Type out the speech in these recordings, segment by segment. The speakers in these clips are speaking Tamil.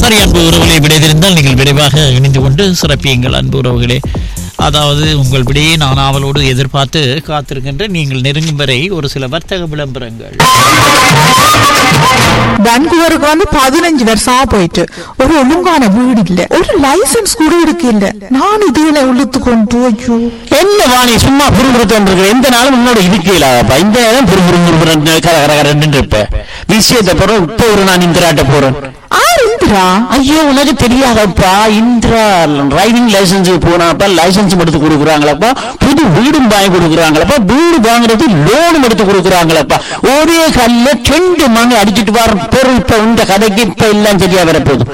சரி, அன்பு உறவுகளை விடைதிருந்தால் நீங்கள் விரைவாக இணைந்து கொண்டு சிறப்பியுங்கள் அன்பு உறவுகளே. அதாவது உங்கள் விடையை நான் ஆவலோடு எதிர்பார்த்து காத்திருக்கின்ற நீங்கள் நெருங்கும் வரை ஒரு சில வர்த்தக விளம்பரங்கள். வான்கூவருக்கு 15 வருஷமா போயிட்டு ஒரு ஒழுங்கான வீடு இல்ல, ஒரு லைசன்ஸ் கூட இருக்கு இல்ல. நான் இதுல உள்ளுத்து கொண்டு ஐயோ என்ன வாணி சும்மா புரிபுறுத்தோன்று எந்த நாளும் முன்னோட இருக்கலாப்பா. இந்த நேரம் புரிபுறுன்னு இருப்ப விஷயத்தை போறோம். இப்போ ஒரு நான் இந்திராட்ட போறேன். இந்திரா? ஐயோ உனக்கு தெரியாதப்பா, இந்திரா டிரைவிங் லைசன்ஸ் போனாப்பா லைசன்ஸ் எடுத்து கொடுக்குறாங்களப்பா, புது வீடும் வாங்கி கொடுக்குறாங்களப்பா, வீடு வாங்குறது லோனும் எடுத்து கொடுக்குறாங்களப்பா. ஒரே கல்ல 2 மாங்க அடிச்சுட்டு வர பொருள். இப்ப இந்த கதைக்கு இப்ப எல்லாம் சரியா வரப்போகுது.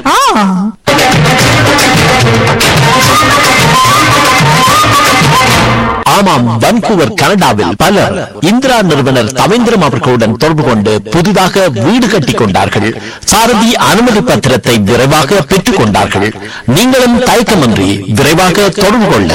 ஆமாம், வான்கூவர் கனடாவில் பலர் இந்திரா நிறுவனர் தவேந்திரம் அவர்களுடன் தொடர்பு கொண்டு புதிதாக வீடு கட்டிக் கொண்டார்கள். சாரதி அனுமதி பத்திரத்தை விரைவாக பெற்றுக் கொண்டார்கள். நீங்களும் தயக்கமின்றி விரைவாக தொடர்பு கொள்ள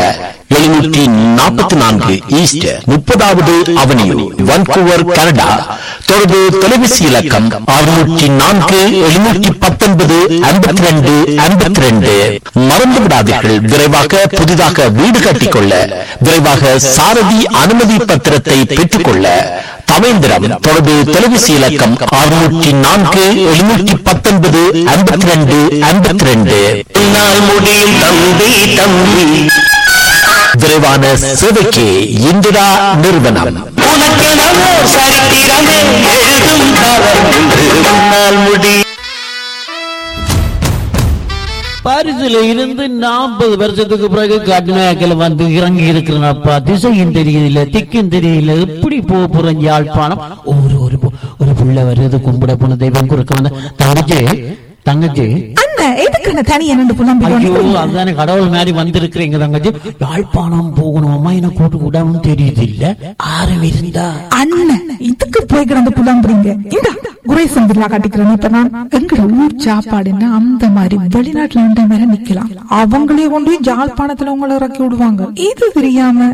744 ஈஸ்ட் 30வது அவென்யூ, வான்கூவர் கனடா. தொடர்பு தொலைபேசி இலக்கம் 604 719 52 52. மறந்து விடாதீர்கள், விரைவாக புதிதாக வீடு கட்டிக்கொள்ள, விரைவாக சாரதி அனுமதி பத்திரத்தை பெற்றுக்கொள்ள தவேந்திரம். தொடர்பு தொலைபேசி இலக்கம் 604 719 52 52. முடியும் தம்பி தம்பி, விரைவான சேவைக்கு இந்திரா நிறுவனம். பாரிஸ்ல இருந்து 40 வருஷத்துக்கு பிறகு கடுமையாக்கல வந்து இறங்கி இருக்கிறனப்பா. திசையும் தெரியல, திக்கும் தெரியல, எப்படி போக போறேன் யாழ்ப்பாணம். ஒரு புள்ள வருது, கும்பிட போன தெய்வம் குறுக்க வந்த தங்கச்சி அதானே கடவுள் மாதிரி வந்திருக்கிறீங்க தங்கச்சி. யாழ்ப்பாணம் போகணுமா எனக்கு கூட்டு கூடாம தெரியுது இல்ல. ஆரம் இருந்தா அண்ணன் இதுக்கு போய் கிடந்து புலம்புறீங்க. இந்த குரேசன் பில்லா காட்டிக்கிறேன். இப்ப நான் எங்க ஊர் சாப்பாடுன்னா அந்த மாதிரி வெளிநாட்டுல இருந்த மாதிரி நிக்கலாம். அவங்களே கொண்டு போய் யாழ்ப்பாணத்துல உங்களை இறக்கி விடுவாங்க. இது தெரியாம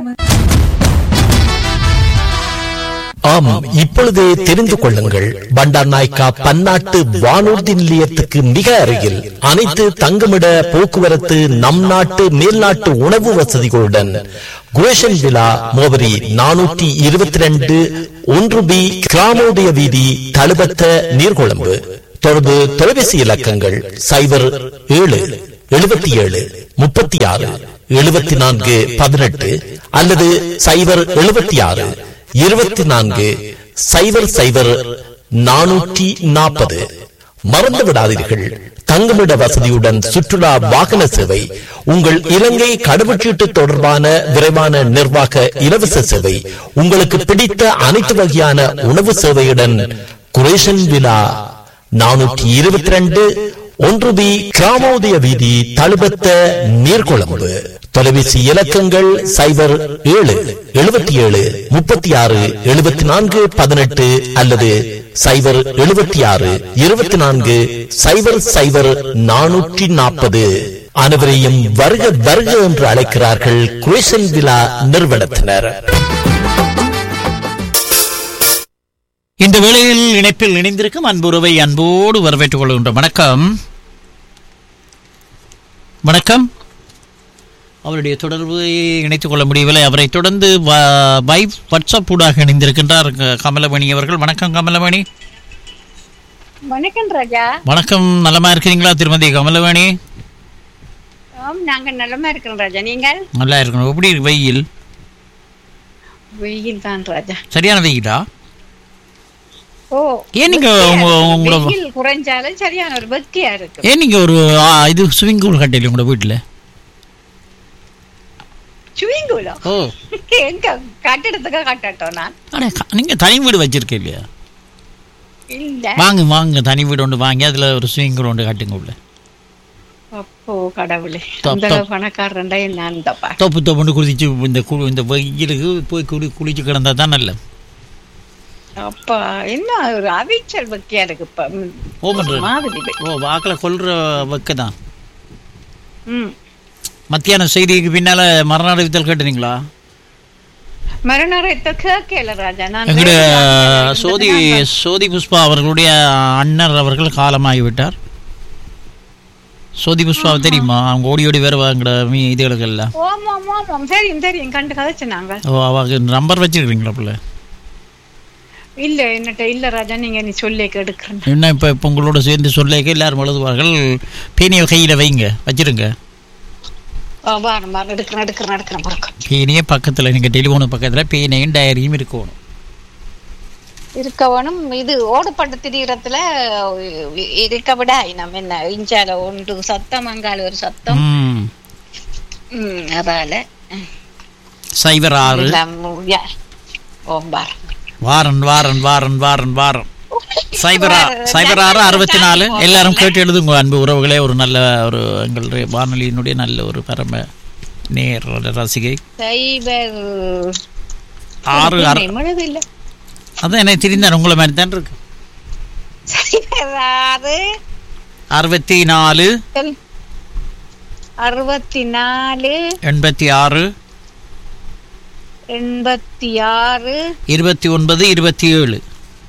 ஆமாம், இப்பொழுதே தெரிந்து கொள்ளுங்கள். பண்டார் நாயக்கா பன்னாட்டு வானூர்தி நிலையத்துக்கு மிக அருகில் அனைத்து தங்குமிட போக்குவரத்து நம் நாட்டு மேல்நாட்டு உணவு வசதிகளுடன் குரேஷன் விழா மோவரி 422 1B கிராமோதய வீதி, தழுபத்த நீர்கொழும்பு. தொடர்பு தொலைபேசி இலக்கங்கள் 07 77 36 74 18 அல்லது 076 24 00 440. மறந்து விடாதீர்கள், தங்குமிட வசதியுடன் சுற்றுலா வாகன சேவை, உங்கள் இலங்கை கடவுச்சீட்டு தொடர்பான விரைவான நிர்வாக இலவச சேவை, உங்களுக்கு பிடித்த அனைத்து வகையான உணவு சேவையுடன் குரேஷன் விழா 422 1B கிராமோதய வீதி, தழுபத்த நீர்கொழும்பு. தொலைபேசி இலக்கங்கள் 07 77 36 74 18 அல்லது 076 24 00 440. அனைவரையும் வருக வருக என்று அழைக்கிறார்கள் குரேஷன் விழா நிறுவனத்தினர். இந்த வேளையில் இணைப்பில் இணைந்திருக்கும் அன்புறவை அன்போடு வரவேற்றுக் கொள்கின்ற வணக்கம். வணக்கம். அவருடைய தொடர்பை இணைத்துக் கொள்ள முடியவில்லை. அவரை தொடர்ந்து வாட்ஸ்அப் ஊடாக இணைந்திருக்கின்றார் கமலமணி அவர்கள். வணக்கம் கமலமணி. வணக்கம் ராஜா. வணக்கம். நலமா இருக்கிறீங்களா திருமதி கமலமணி? நாங்க நலமா இருக்கிறோம் ராஜா. நீங்கள்? நல்லா இருக்கணும். எப்படி வெயில்? வெயில் தான் ராஜா. சரியான வெயிலா? ஏன் நீங்க குறைஞ்சாலும் சரியான ஒரு பக்தியா இருக்கு. ஏன் நீங்க ஒரு இது ஸ்விமிங் பூல் கட்டல உங்களோட வீட்டுல? ஸ்விமிங் பூலா? எங்க கட்டிடத்துக்கு கட்டட்டோம் நான். நீங்க தனி வீடு வச்சிருக்க இல்லையா? இல்ல. வாங்க தனி வீடு ஒன்று வாங்கி அதுல ஒரு ஸ்விமிங் பூல் ஒன்று கட்டுங்க உள்ள. அப்போ கடவுளே, அந்த பணக்காரண்டா நான் தப்பா தப்பு தப்புன்னு குளிச்சு இந்த வெயிலுக்கு போய் குளிச்சு கிடந்தா தான் நல்ல. அப்பா என்ன ஒரு அவிச்சல் வக்கியா இருக்கு. வாக்குல கொல்ற வக்கதான். மத்தியான செய்திக்கு பின்னால மரண அறிவித்தல் கேட்டீங்களா? மரண அறிவித்தல் கேட்கல ராஜா. எங்களுடைய சோதி புஷ்பா அவர்களுடைய அண்ணர் அவர்கள் காலமாகிவிட்டார். சோதி புஷ்பாவை தெரியுமா? அவங்க ஓடி ஓடி வருவாங்கட இதுகளுக்கெல்லாம். ஓம் ஓம் ஓம் ஓம் தெரியும் தெரியும் கண்டு கதைச்சு நாங்க. ஓ, அவங்க நம்பர் வச்சிருக்கீங்களா பிள்ளை? இல்ல என்னட்ட இல்ல ராஜா, நீங்க நீ சொல்லே எடுக்கிறேன். என்ன இப்போ உங்களோட சேர்ந்து சொல்லேக்க எல்லாரும் எழுதுவார்கள். பேனியை கையில் வைங்க, வச்சிருங்க. வாரம் வாரம் எடுக்கிறேன் பறக்க. பேனியே பக்கத்தில், நீங்கள் டெலிஃபோனு பக்கத்தில் பேனையும் டைரியும் இருக்கணும். இருக்கவனும் இது ஓடுபட்டு திரியறதுல இருக்க விட நம்ம என்ன இஞ்சால ஒன்று சத்தம், அங்கால ஒரு சத்தம். அதால 06 வாரன் 64 எல்லாரும் கேட்டு எழுதுங்க அன்பு உறவுகளே. ஒரு நல்ல ஒரு எங்களுடைய வானொலியினுடைய நல்ல ஒரு பரம நேர் ரசிகை. 06 அதான் எனக்கு தெரிந்தார், உங்களை மாதிரி தான் இருக்கு. 64 66 86 86 29 27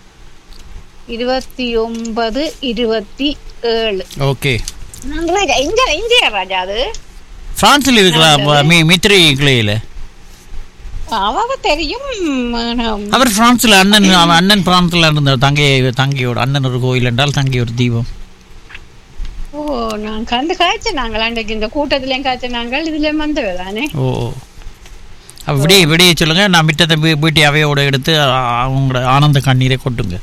29 27. ஓகே. ராஜா அது பிரான்சில் இருக்கிற மித்ரி கிளையில அவ தெரியும். அவர் பிரான்ஸ்ல அண்ணன் பிரான்ஸ்ல இருந்தார். தங்கையோட அண்ணன் ஒரு கோயில் என்றால் தங்கை ஒரு தீபம். ஓ, நான் கண்டு காய்ச்ச நாங்கள் அன்றைக்கு இந்த கூட்டத்திலேயும் காய்ச்ச நாங்கள் இதுல வந்ததானே. ஓ, விடிய சொல்லுங்க. நான் மிட்டத்தை வீட்டை அவையோட எடுத்து அவங்களோட ஆனந்த கண்ணீரை கொட்டுங்க.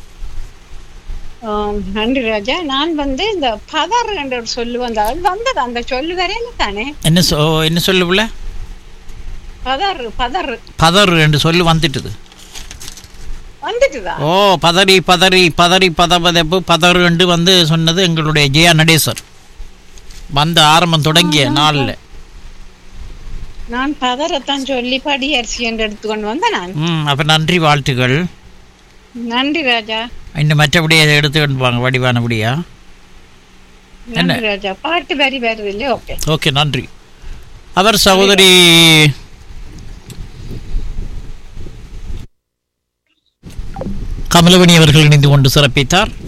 நன்றி ராஜா. நான் இந்த பதர் என்ற ஒரு சொல்லு வந்தது அந்த சொல்லு வரையில தானே. என்ன சொல்லுல? பதர் என்று சொல்லி வந்துட்டுதா? ஓ, பதறி பதபதப்பு பதறு என்று சொன்னது எங்களுடைய ஜெயா நடேசர் வந்த ஆரம்பம் தொடங்கிய நாள்ல. நான் பதறத்தான் சொல்லி படியரிசி என்று எடுத்துக்கொண்டு வந்தேன் நான். அப்ப நன்றி, வாழ்த்துக்கள். நன்றி ராஜா. இன்னும் மற்றபடியா எடுத்துக்கிட்டு வாங்க, வடிவானபடியா. நன்றி ராஜா. பாட்டு வரி வருது இல்லையா? ஓகே ஓகே, நன்றி. அவர் சகோதரி கமலவணி அவர்கள் இணைந்து கொண்டு சிறப்பித்தார்.